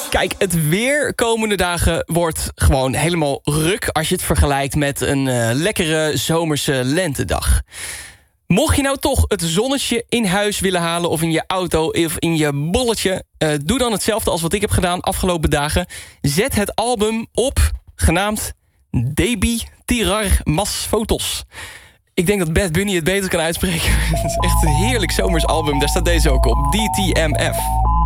Kijk, het weer komende dagen wordt gewoon helemaal ruk als je het vergelijkt met een lekkere zomerse lentedag. Mocht je nou toch het zonnetje in huis willen halen of in je auto of in je bolletje, doe dan hetzelfde als wat ik heb gedaan afgelopen dagen. Zet het album op, genaamd Debi Tirar Mas Fotos. Ik denk dat Bad Bunny het beter kan uitspreken. Het is echt een heerlijk zomers album. Daar staat deze ook op, DTMF.